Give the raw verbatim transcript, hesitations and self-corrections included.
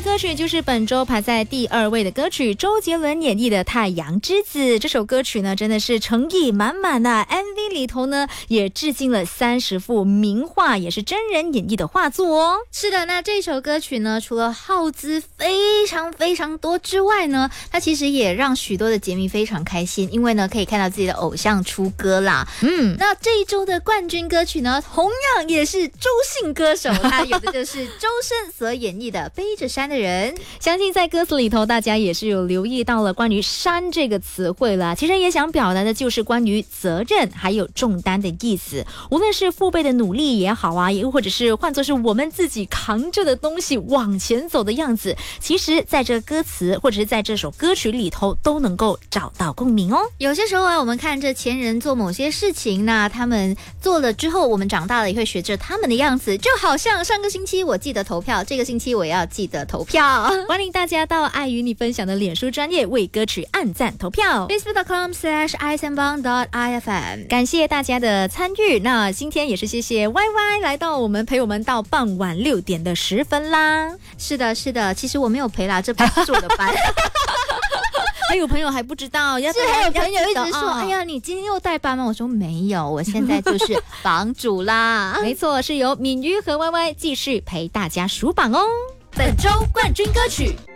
的歌曲就是本周排在第二位的歌曲，周杰伦演绎的《太阳之子》。这首歌曲呢，真的是诚意满满的。M V 里头呢，也致敬了三十幅名画，也是真人演绎的画作哦。 是的，那这首歌曲呢，除了耗资非常非常多之外呢，它其实也让许多的杰迷非常开心，因为呢，可以看到自己的偶像出歌啦。嗯，那这一周的冠军歌曲呢，同样也是周姓歌手，他有的就是周深所演绎的《背着山的人》。 相信在歌词里头，大家也是有留意到了关于山这个词汇啦。其实也想表达的就是关于责任还有重担的意思。无论是父辈的努力也好啊，也或者是换作是我们自己扛着的东西往前走的样子，其实在这歌词或者是在这首歌曲里头都能够找到共鸣哦。 有些时候啊，我们看着前人做某些事情，那他们做了之后，我们长大了也会学着他们的样子，就好像上个星期我记得投票，这个星期我要记得投票。 欢迎大家到爱与你分享的脸书专页为歌曲按赞投票 facebook dot com slash i s a m b a n g dot i f m。 感谢大家的参与。那今天也是谢谢 Y Y 来到我们陪我们到傍晚六点的十分啦。 是的是的，其实我没有陪啦，这不是我的班。 还有朋友还不知道，要是还有朋友一直说、 哦、 哎呀你今天又代班吗？我说没有，我现在就是榜主啦。 没错，是由敏瑜和 Y Y 继续陪大家数榜哦。本周冠军歌曲